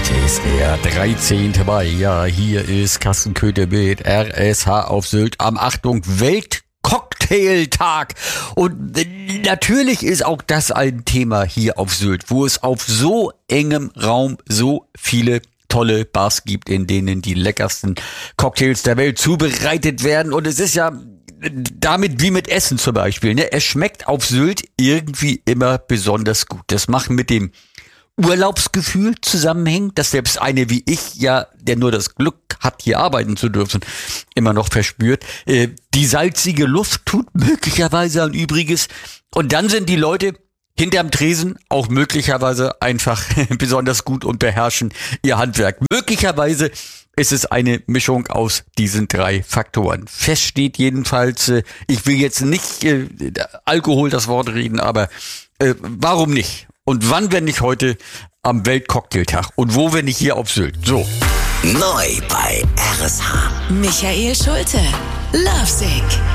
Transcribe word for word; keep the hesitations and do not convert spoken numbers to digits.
Heute ist der dreizehnte Mai. Ja, hier ist Carsten Köthe mit R S H auf Sylt am Achtung Weltcocktailtag. Und natürlich ist auch das ein Thema hier auf Sylt, wo es auf so engem Raum so viele tolle Bars gibt, in denen die leckersten Cocktails der Welt zubereitet werden. Und es ist ja damit wie mit Essen zum Beispiel, ne? Es schmeckt auf Sylt irgendwie immer besonders gut. Das macht mit dem Urlaubsgefühl zusammenhängt, dass selbst eine wie ich, ja, der nur das Glück hat, hier arbeiten zu dürfen, immer noch verspürt. Äh, die salzige Luft tut möglicherweise ein Übriges. Und dann sind die Leute hinterm Tresen auch möglicherweise einfach besonders gut und beherrschen ihr Handwerk. Möglicherweise ist es eine Mischung aus diesen drei Faktoren. Fest steht jedenfalls, äh, ich will jetzt nicht äh, Alkohol das Wort reden, aber äh, warum nicht? Und wann, wenn nicht heute am Weltcocktailtag? Und wo, wenn nicht hier auf Sylt? So. Neu bei R S H. Michael Schulte. Lovesick.